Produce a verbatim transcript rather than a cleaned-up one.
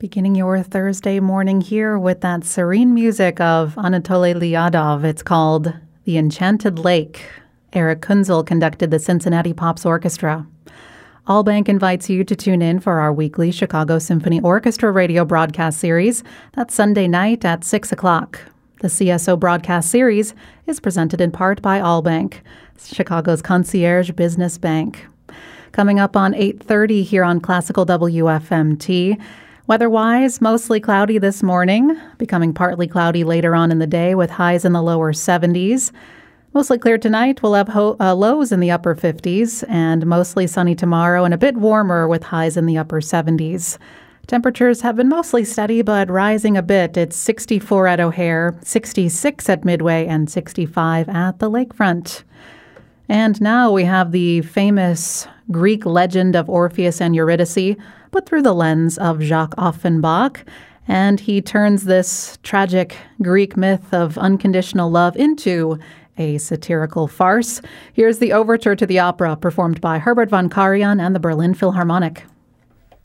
Beginning your Thursday morning here with that serene music of Anatoly Lyadov. It's called The Enchanted Lake. Eric Kunzel conducted the Cincinnati Pops Orchestra. Allbank invites you to tune in for our weekly Chicago Symphony Orchestra radio broadcast series. That's Sunday night at six o'clock. The C S O broadcast series is presented in part by Allbank, Chicago's concierge business bank. Coming up on eight thirty here on Classical W F M T. Weather-wise, mostly cloudy this morning, becoming partly cloudy later on in the day with highs in the lower seventies. Mostly clear tonight. We'll have ho- uh, lows in the upper fifties and mostly sunny tomorrow and a bit warmer with highs in the upper seventies. Temperatures have been mostly steady but rising a bit. It's sixty-four at O'Hare, sixty-six at Midway, and sixty-five at the lakefront. And now we have the famous Greek legend of Orpheus and Eurydice, but through the lens of Jacques Offenbach. And he turns this tragic Greek myth of unconditional love into a satirical farce. Here's the overture to the opera performed by Herbert von Karajan and the Berlin Philharmonic.